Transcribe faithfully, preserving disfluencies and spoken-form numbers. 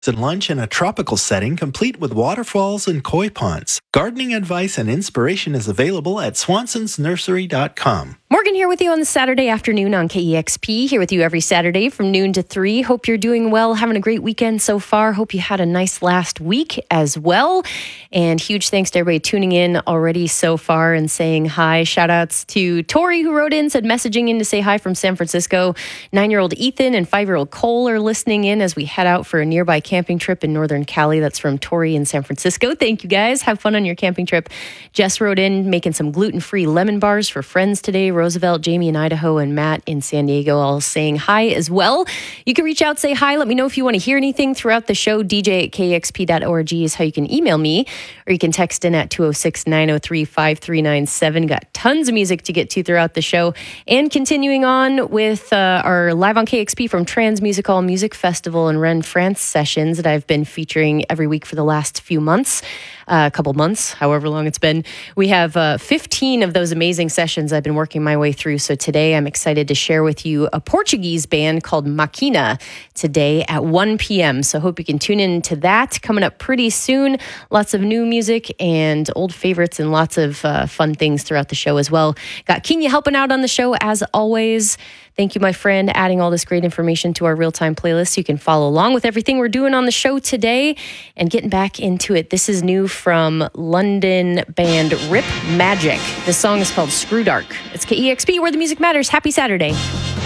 and lunch in a tropical setting complete with waterfalls and koi ponds. Gardening advice and inspiration is available at swansons nursery dot com. Morgan here with you on the Saturday afternoon on K E X P, here with you every Saturday from noon to three. Hope you're doing well, having a great weekend so far. Hope you had a nice last week as well. And huge thanks to everybody tuning in already so far and saying hi. Shout outs to Tori, who wrote in, said messaging in to say hi from San Francisco. Nine-year-old Ethan and five-year-old Cole are listening in as we head out for a nearby camping trip in Northern Cali. That's from Tori in San Francisco. Thank you guys. Have fun on your camping trip. Jess wrote in, making some gluten-free lemon bars for friends today. Roosevelt, Jamie in Idaho, and Matt in San Diego all saying hi as well. You can reach out, say hi. Let me know if you want to hear anything throughout the show. D J at K X P dot org is how you can email me, or you can text in at two oh six, nine oh three, five three nine seven. Got tons of music to get to throughout the show. And continuing on with uh, our Live on K X P from Trans Music Hall Music Festival in Rennes, France sessions that I've been featuring every week for the last few months. Uh, a couple months, however long it's been. We have uh, fifteen of those amazing sessions I've been working my way through. So today I'm excited to share with you a Portuguese band called Machina today at one p.m. So hope you can tune in to that coming up pretty soon. Lots of new music and old favorites and lots of uh, fun things throughout the show as well. Got Kenya helping out on the show as always. Thank you, my friend, adding all this great information to our real-time playlist so you can follow along with everything we're doing on the show today and getting back into it. This is new from London band Rip Magic. This song is called Screw Dark. It's K E X P, where the music matters. Happy Saturday.